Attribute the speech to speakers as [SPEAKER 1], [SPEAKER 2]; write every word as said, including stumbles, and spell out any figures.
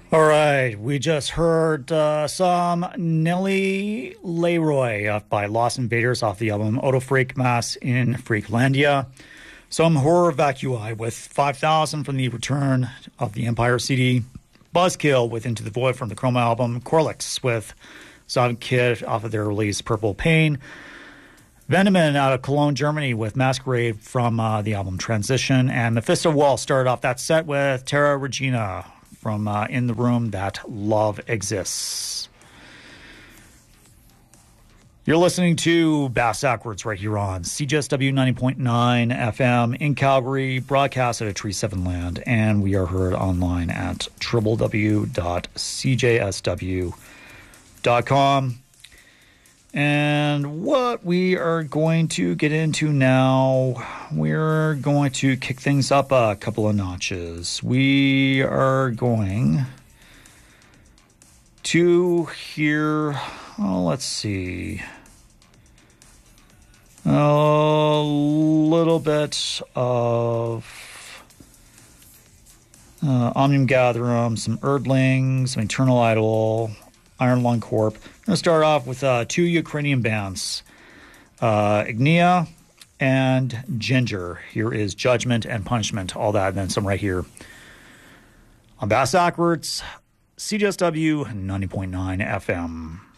[SPEAKER 1] All right, we just heard uh, some Nelly Leroy uh, by Lost Invaders off the album Auto Freak Mass in Freaklandia. Some horror vacui with five thousand from the Return of the Empire C D. Buzzkill with Into the Void from the Chroma album. Corlix with Zombie Kid off of their release Purple Pain. Veneman out of Cologne, Germany with Masquerade from uh, the album Transition. And Mephisto Wall started off that set with Terra Regina from uh, In the Room That Love Exists. You're listening to Bass Backwards right here on C J S W ninety point nine F M in Calgary, broadcast at a Tree seven Land, and we are heard online at w w w dot c j s w dot com. And what we are going to get into now, we're going to kick things up a couple of notches. We are going to hear, oh, let's see, a little bit of uh, Omnium Gatherum, some Erdling, some Eternal Idol, Iron Lung Corp. I'm going to start off with uh, two Ukrainian bands, uh, Ignia and Ginger. Here is Judgment and Punishment, all that, and then some right here on Bass Backwards, C J S W ninety point nine F M.